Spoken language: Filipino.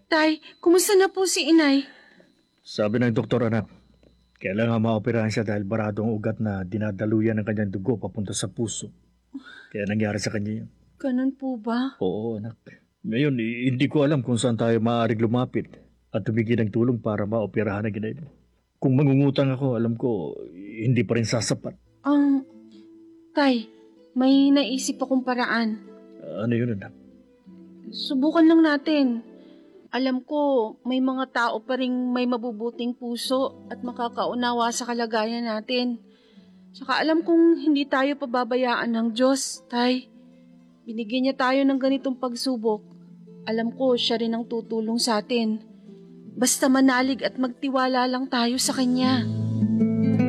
Tay, kumusta na po si inay? Sabi ng doktor, anak, kailangan maoperahan siya dahil barado ang ugat na dinadaluyan ng kanyang dugo papunta sa puso. Kaya nangyari sa kanya yun. Ganun po ba? Oo, anak. Ngayon, hindi ko alam kung saan tayo maaaring lumapit at tumigil ng tulong para maoperahan ang inay mo. Kung mangungutang ako, alam ko, hindi pa rin sasapat. Tay, may naisip akong paraan. Ano yun, anak? Subukan lang natin. Alam ko, may mga tao pa ring may mabubuting puso at makakaunawa sa kalagayan natin. Saka alam kong hindi tayo pababayaan ng Diyos, Tay. Binigyan niya tayo ng ganitong pagsubok. Alam ko, siya rin ang tutulong sa atin. Basta manalig at magtiwala lang tayo sa Kanya.